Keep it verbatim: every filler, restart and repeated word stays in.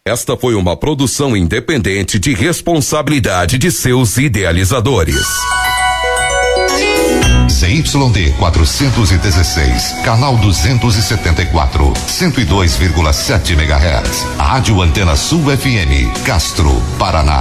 Esta foi uma produção independente de responsabilidade de seus idealizadores. Z Y D quatrocentos e dezesseis, canal duzentos e setenta e quatro, cento e dois vírgula sete megahertz. Rádio Antena Sul F M, Castro, Paraná.